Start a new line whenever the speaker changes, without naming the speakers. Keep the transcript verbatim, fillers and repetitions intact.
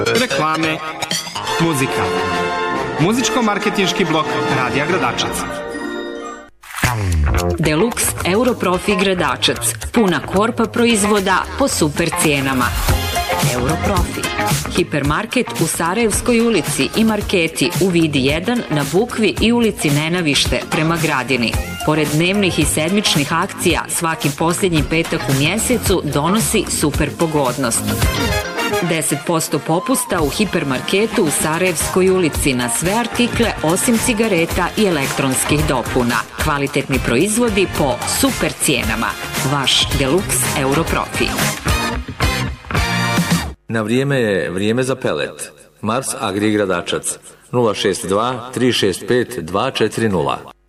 Reklame. Muzika. Muzičko-marketinški blok Radija Gradačac.
Deluxe Europrofi Gradačac. Puna korpa proizvoda po super cijenama. Europrofi. Hipermarket u Sarajevskoj ulici i marketi u Vidi jedan na Bukvi i ulici Nenavište prema Gradini. Pored dnevnih i sedmičnih akcija, svaki posljednji petak u mjesecu donosi super pogodnost. deset posto popusta u hipermarketu u Sarajevskoj ulici na sve artikle osim cigareta i elektronskih dopuna. Kvalitetni proizvodi po super cijenama. Vaš Deluxe Europrofi.
Na vrijeme je vrijeme za pelet. Mars Agri Gradačac nula šest dva tri šest pet dva četiri nula.